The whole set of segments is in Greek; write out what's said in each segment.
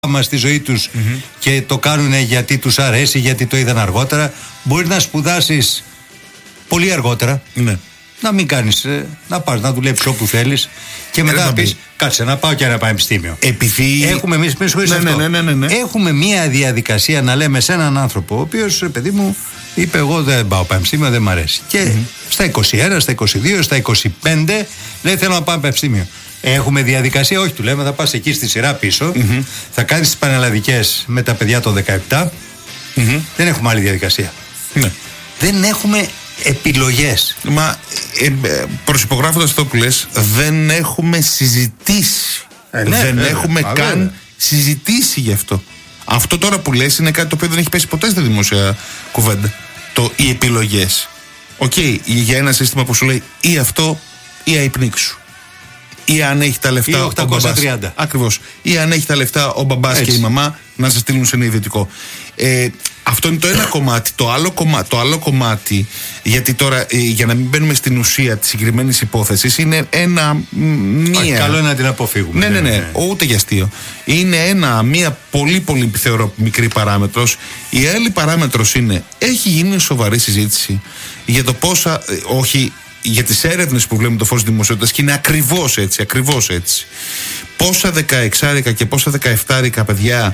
στη ζωή τους και το κάνουν γιατί τους αρέσει, γιατί το είδαν αργότερα. Μπορεί να σπουδάσεις πολύ αργότερα. Ναι. Να μην κάνεις, να πας να δουλέψεις όπου θέλεις και μετά να πεις κάτσε να πάω και ένα πανεπιστήμιο. Επειδή έχουμε εμείς έχουμε μία διαδικασία να λέμε σε έναν άνθρωπο, ο οποίος, παιδί μου, είπε εγώ δεν πάω πανεπιστήμιο, δεν μ' αρέσει. Και στα 21, στα 22, στα 25 λέει θέλω να πάω πανεπιστήμιο. Έχουμε διαδικασία, όχι του λέμε θα πας εκεί στη σειρά πίσω, θα κάνεις τις πανελλαδικές με τα παιδιά των 17. Δεν έχουμε άλλη διαδικασία. Δεν έχουμε επιλογές. Μα προσυπογράφοντας αυτό που λες, δεν έχουμε συζητήσει. Δεν έχουμε καν συζητήσει γι' αυτό. Αυτό τώρα που λες είναι κάτι το οποίο δεν έχει πέσει ποτέ στη δημόσια κουβέντα. Οι επιλογές. Για ένα σύστημα που σου λέει ή αυτό ή αϊπνίξου. Ή αν έχει τα λεφτά ο μπαμπάς. Ακριβώς. Ή αν έχει τα λεφτά ο μπαμπάς και η μαμά να σε στείλουν σε ένα ιδιωτικό. Αυτό είναι το ένα κομμάτι. Το άλλο κομμάτι, γιατί τώρα για να μην μπαίνουμε στην ουσία της συγκεκριμένης υπόθεσης, είναι μία. Καλό είναι να την αποφύγουμε. Ναι, ούτε για αστείο. Είναι μία πολύ πολύ θεωρώ μικρή παράμετρος. Η άλλη παράμετρος είναι, έχει γίνει σοβαρή συζήτηση για το πόσα, όχι για τις έρευνες που βλέπουμε το φως δημοσιότητας και είναι ακριβώς έτσι. Πόσα 16άρικα και πόσα 17άρικα παιδιά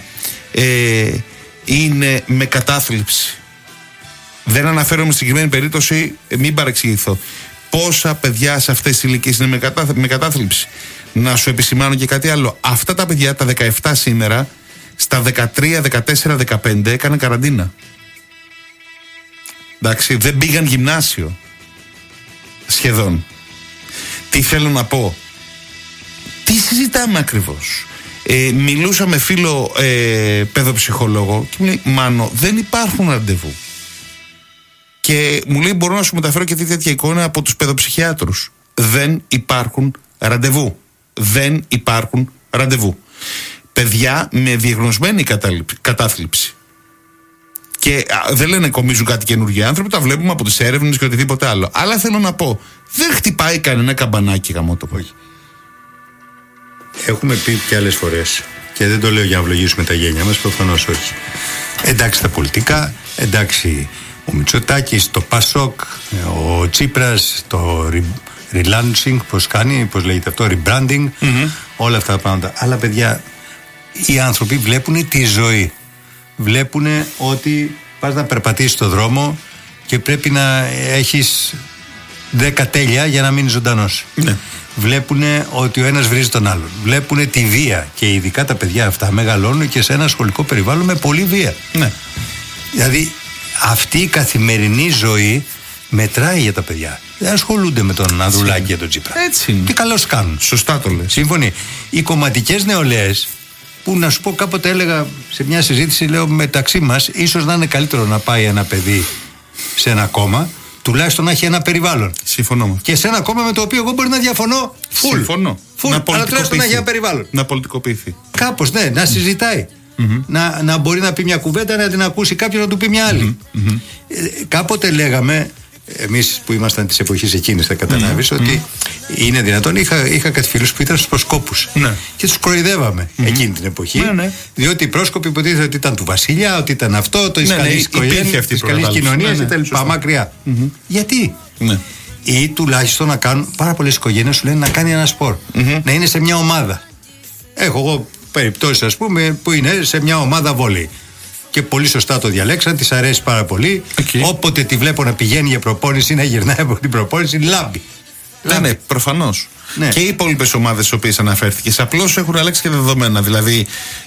είναι με κατάθλιψη. Δεν αναφέρομαι στη συγκεκριμένη περίπτωση, μην παρεξηγηθώ. Πόσα παιδιά σε αυτές τις ηλικίες είναι με κατάθλιψη. Να σου επισημάνω και κάτι άλλο. Αυτά τα παιδιά, τα 17 σήμερα, στα 13, 14, 15 έκαναν καραντίνα. Εντάξει, δεν πήγαν γυμνάσιο. Σχεδόν. Τι θέλω να πω? Τι συζητάμε ακριβώς? Μιλούσα με φίλο παιδοψυχολόγο και μου λέει Μάνο, δεν υπάρχουν ραντεβού. Και μου λέει μπορώ να σου μεταφέρω και τέτοια εικόνα από τους παιδοψυχιάτρους. Δεν υπάρχουν ραντεβού. Δεν υπάρχουν ραντεβού. Παιδιά με διαγνωσμένη κατάθλιψη. Και δεν λένε κομίζουν κάτι καινούργιοι άνθρωποι, τα βλέπουμε από τις έρευνες και οτιδήποτε άλλο. Αλλά θέλω να πω, δεν χτυπάει κανένα καμπανάκι γαμώτο πω. Έχουμε πει και άλλες φορές, και δεν το λέω για να ευλογήσουμε τα γένια μας, προφανώς όχι. Εντάξει τα πολιτικά, εντάξει ο Μητσοτάκης, το Πασόκ, ο Τσίπρας, το relaunching, πώς λέγεται αυτό, rebranding, όλα αυτά τα πράγματα. Αλλά παιδιά, οι άνθρωποι βλέπουν τη ζωή. Βλέπουν ότι πας να περπατήσεις στο δρόμο και πρέπει να έχεις 10 τέλεια για να μείνεις ζωντανός. Βλέπουν ότι ο ένας βρίζει τον άλλον. Βλέπουν τη βία και ειδικά τα παιδιά αυτά μεγαλώνουν και σε ένα σχολικό περιβάλλον με πολλή βία. Δηλαδή αυτή η καθημερινή ζωή μετράει για τα παιδιά. Δεν ασχολούνται με τον Ανδρουλάκη και τον Τσίπρα. Έτσι είναι. Και καλώς κάνουν. Σωστά το λες. Σύμφωνοι. Οι κομματικές νεολαίες, που να σου πω κάποτε έλεγα σε μια συζήτηση, λέω μεταξύ μας, ίσως να είναι καλύτερο να πάει ένα παιδί σε ένα κόμμα, τουλάχιστον να έχει ένα περιβάλλον. Συμφωνώ. Και σε ένα κόμμα με το οποίο εγώ μπορεί να διαφωνώ. Συμφωνώ. Αλλά τουλάχιστον να έχει ένα περιβάλλον. Να πολιτικοποιηθεί. Κάπως, ναι, να συζητάει. Να μπορεί να πει μια κουβέντα, να την ακούσει κάποιος, να του πει μια άλλη. Κάποτε λέγαμε, εμείς που ήμασταν της εποχής εκείνης, θα καταλάβεις ότι είναι δυνατόν. Είχα κάτι φίλους που ήταν στους προσκόπους και τους κροϊδεύαμε εκείνη την εποχή. Διότι οι πρόσκοποι υποτίθεται ότι ήταν του βασιλιά, ότι ήταν αυτό, το της καλής κοινωνίας κτλ. Μακριά. Γιατί? Ή τουλάχιστον να κάνουν, πάρα πολλές οικογένειες σου λένε να κάνει ένα σπορ. Να είναι σε μια ομάδα. Έχω εγώ περιπτώσεις, ας πούμε, που είναι σε μια ομάδα βόλεϊ. Και πολύ σωστά το διαλέξαν, της αρέσει πάρα πολύ. Όποτε τη βλέπω να πηγαίνει για προπόνηση, να γυρνάει από την προπόνηση, λάμπει. Ναι, προφανώς. Και οι υπόλοιπες ομάδες στις οποίες αναφέρθηκες απλώς έχουν αλλάξει και δεδομένα. Δηλαδή,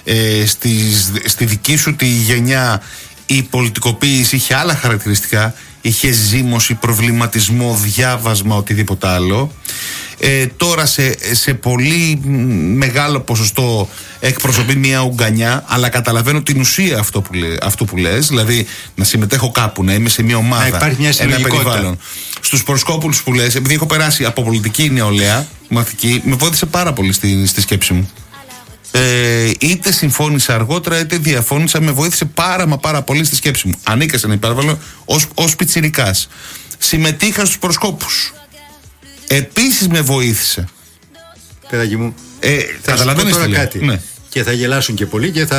στη δική σου τη γενιά η πολιτικοποίηση είχε άλλα χαρακτηριστικά. Είχε ζήμωση, προβληματισμό, διάβασμα, οτιδήποτε άλλο. Τώρα σε πολύ μεγάλο ποσοστό εκπροσωπεί μια ουγγανιά, αλλά καταλαβαίνω την ουσία αυτό που λες, δηλαδή να συμμετέχω κάπου, να είμαι σε μια ομάδα, να υπάρχει μια περιβάλλον. Στους προσκόπουλους που λες, επειδή έχω περάσει από πολιτική νεολαία, μαθητική, με βοήθησε πάρα πολύ στη σκέψη μου. Είτε συμφώνησα αργότερα, είτε διαφώνησα, με βοήθησε πάρα πολύ στη σκέψη μου. Ανήκα σε ένα υπέρβαλλο ως πιτσιρικάς. Συμμετείχα στους προσκόπους. Επίσης με βοήθησε. Παιδάκι μου, καταλαβαίνεις τώρα κάτι. Ναι. και θα γελάσουν και πολλοί και θα